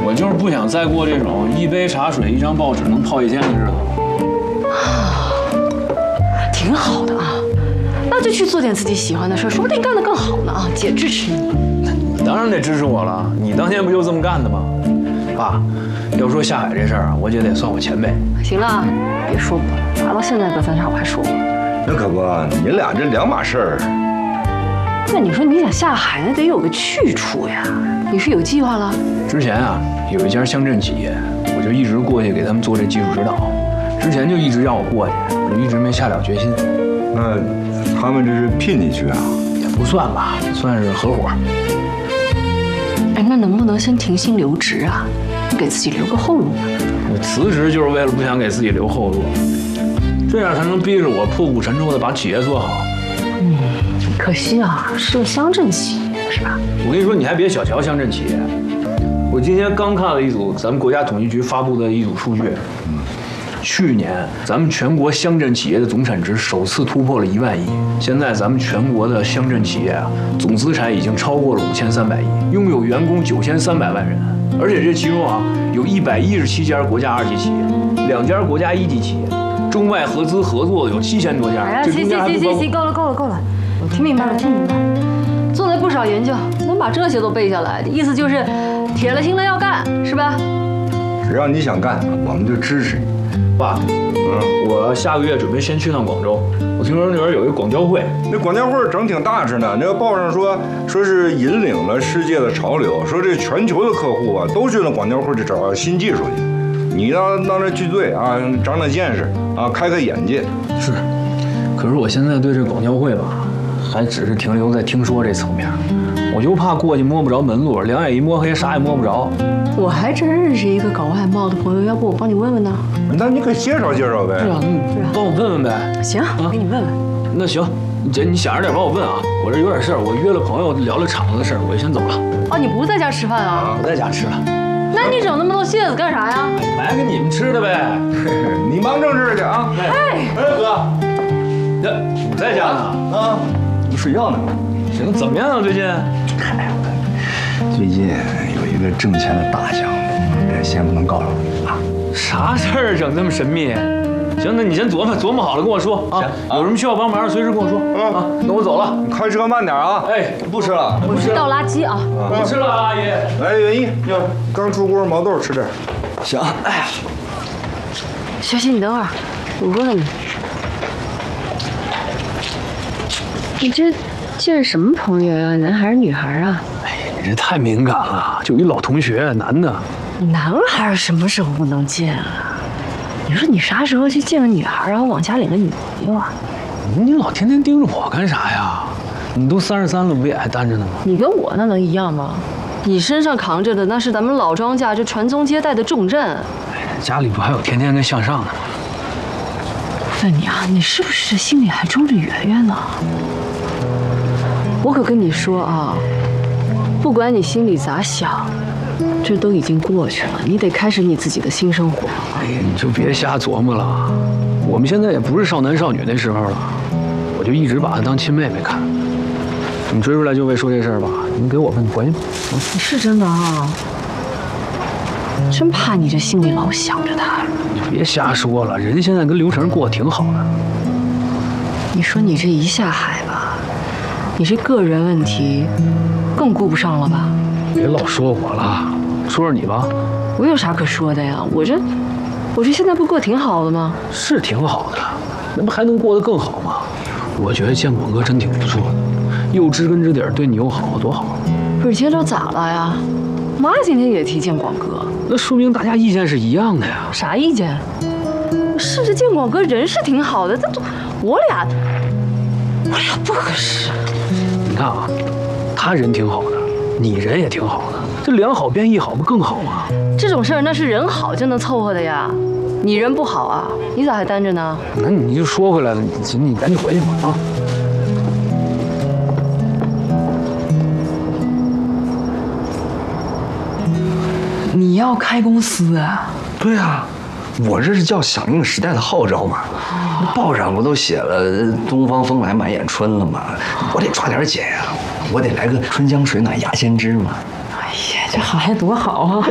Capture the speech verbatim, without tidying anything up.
我就是不想再过这种一杯茶水、一张报纸能泡一天的日子。 啊，挺好的啊，那就去做点自己喜欢的事，说不定干得更好呢啊！姐支持你。 你当然得支持我了，你当年不就这么干的吗？爸，要说下海这事儿啊，我姐得算我前辈。 行了，别说我了，打到现在隔三差五还说我。 那可不，你俩这两码事儿。 那你说你想下海，那得有个去处呀。你是有计划了？ 之前啊，有一家乡镇企业，我就一直过去给他们做这技术指导。之前就一直让我过去，我就一直没下了决心。 那他们这是聘你去啊？ 也不算吧，算是合伙。 哎，那能不能先停薪留职啊？给自己留个后路呢？ 我辞职就是为了不想给自己留后路，这样才能逼着我破釜沉舟的把企业做好。 嗯，可惜啊，是个乡镇企业，是吧？ 我跟你说，你还别小瞧乡镇企业。我今天刚看了一组咱们国家统计局发布的一组数据，去年咱们全国乡镇企业的总产值首次突破了一万亿。现在咱们全国的乡镇企业啊，总资产已经超过了五千三百亿，拥有员工九千三百万人。而且这其中啊，有一百一十七家国家二级企业，两家国家一级企业，中外合资合作的有七千多家。 哎呀，行行行行行，够了够了够了，我听明白了听明白了，做了不少研究，能把这些都背下来，意思就是铁了心了要干，是吧？ 只要你想干，我们就支持你。 爸，嗯，我下个月准备先去趟广州。我听说那边有一个广交会， 那广交会整挺大着呢。那个报上说，说是引领了世界的潮流，说这全球的客户啊都去那广交会去找新技术去。你到到那聚聚啊，长长见识啊，开开眼界。 是，可是我现在对这广交会吧，还只是停留在听说这层面。我就怕过去摸不着门路，两眼一摸黑，啥也摸不着。 我还真认识一个搞外贸的朋友，要不我帮你问问呢？ 那你可以介绍介绍呗。 是啊，你帮我问问呗。 行，我给你问问。 那行，姐，你想着点帮我问啊。我这有点事儿，我约了朋友聊聊厂子的事儿，我就先走了。 哦，你不在家吃饭啊？ 我在家吃了。 那你整那么多蟹子干啥呀？ 买给你们吃的呗。 你忙正事去啊。 哎， 哎，哥， 这你在家呢？ 啊，你睡觉呢。 行，怎么样啊？最近？ 嗨，最近有一个挣钱的大项目，先不能告诉你啊。 啥事儿整这么神秘？行，那你先琢磨琢磨好了跟我说啊。有什么需要帮忙，随时跟我说。啊，那我走了。 你开车慢点啊。 哎， 不吃了。 我去倒垃圾啊。 不吃了，阿姨。 来，元一，哟，刚出锅毛豆吃点。 行。哎呀， 学习，你等会儿，我问问你，你这见什么朋友呀？男孩儿女孩儿啊？ 哎呀，你这太敏感了，就一老同学，男的。 男孩儿什么时候不能见啊？你说你啥时候去见个女孩，然后往家领个女朋友啊？ 你老天天盯着我干啥呀？你都三十三了，不也还单着呢吗？ 你跟我那能一样吗？你身上扛着的那是咱们老庄稼这传宗接代的重任。 哎，家里不还有天天跟向上的吗？ 问你啊，你是不是心里还装着圆圆呢？我可跟你说啊，不管你心里咋想，这都已经过去了，你得开始你自己的新生活。 哎呀，你就别瞎琢磨了，我们现在也不是少男少女那时候了，我就一直把她当亲妹妹看。你追出来就为说这事儿吧？你给我吧，你回去吧。 你是真的啊？真怕你这心里老想着她。 你别瞎说了，人现在跟刘成过得挺好的。 你说你这一下海吧，你这个人问题更顾不上了吧？ 别老说我了，说说你吧。 我有啥可说的呀？我这，我这现在不过挺好的吗？ 是挺好的，那不还能过得更好吗？我觉得见广哥真挺不错的，又知根知底儿，对你又好，多好。 不是今天咋了呀？妈今天也提见广哥， 那说明大家意见是一样的呀。 啥意见？是这见广哥人是挺好的，但我俩，我俩不合适。 你看啊，他人挺好的，你人也挺好的，这两好变一好不更好吗？ 这种事儿那是人好就能凑合的呀。你人不好啊，你咋还单着呢？ 那你就说回来了，你你赶紧回去吧啊！ 你要开公司啊？ 对啊，我这是叫响应时代的号召嘛。那报上不都写了“东方风来满眼春”了吗？我得抓点紧呀，我得来个春江水暖鸭先知嘛。 哎呀，这好还多好啊！